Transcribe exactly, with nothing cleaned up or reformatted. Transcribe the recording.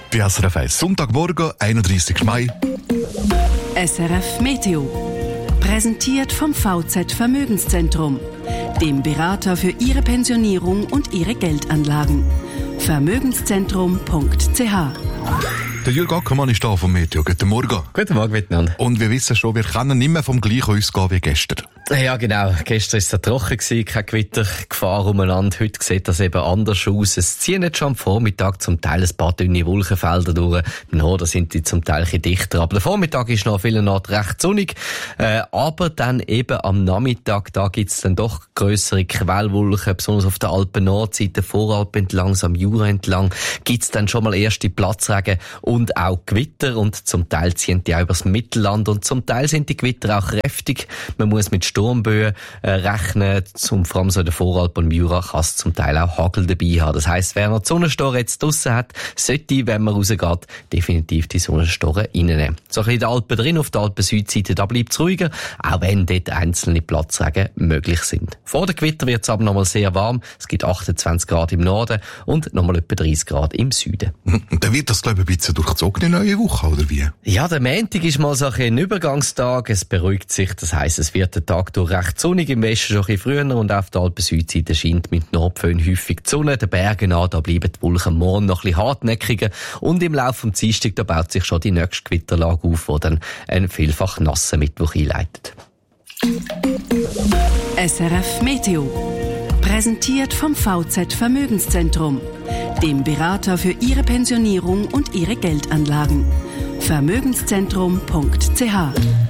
Bei S R F eins Sonntagmorgen, einunddreissigsten Mai. S R F Meteo. Präsentiert vom V Z Vermögenszentrum, dem Berater für Ihre Pensionierung und Ihre Geldanlagen. Vermögenszentrum punkt c h. Der Jürg Ackermann ist da vom Meteo. Guten Morgen. Guten Morgen miteinander. Und wir wissen schon, wir können nicht mehr vom gleichen ausgehen wie gestern. Ja, genau. Gestern war es sehr trocken, keine Gewittergefahr umeinander. Heute sieht das eben anders aus. Es ziehen jetzt schon am Vormittag zum Teil ein paar dünne Wolkenfelder durch. Im Norden sind die zum Teil ein bisschen dichter. Aber der Vormittag ist noch an vielen Orten recht sonnig. Äh, aber dann eben am Nachmittag, da gibt's dann doch grössere Quellwolken, besonders auf der Alpen-Nordseite, Voralp entlang, am Jura entlang, gibt's dann schon mal erste Platzregen und auch Gewitter. Und zum Teil ziehen die auch übers Mittelland. Und zum Teil sind die Gewitter auch kräftig. Man muss mit Sturmböen äh, rechnen, zum, vor allem so in der Voralp und im Jura kann es zum Teil auch Hagel dabei haben. Das heisst, wer noch die Sonnenstoren jetzt draussen hat, sollte, wenn man rausgeht, definitiv die Sonnenstoren reinnehmen. So ein bisschen in den Alpen drin, auf der Alpen-Südseite, da bleibt es ruhiger, auch wenn dort einzelne Platzregen möglich sind. Vor der Gewitter wird es aber nochmal sehr warm. Es gibt achtundzwanzig Grad im Norden und nochmal etwa dreißig Grad im Süden. Und dann wird das, glaube ich, ein bisschen durchzogen in neue Woche, oder wie? Ja, der Montag ist mal so ein Übergangstag. Es beruhigt sich, das heisst, es wird der Tag durch recht sonnig, im Westen schon ein bisschen früher und auf der Alpen-Südseite scheint mit Nordföhn häufig die Sonne. Den Bergen an, da bleiben die Wolken morgen noch ein bisschen hartnäckiger und im Laufe des Dienstags, da baut sich schon die nächste Gewitterlage auf, die dann einen vielfach nassen Mittwoch einleitet. S R F Meteo. Präsentiert vom V Z Vermögenszentrum, dem Berater für Ihre Pensionierung und Ihre Geldanlagen. Vermögenszentrum punkt c h.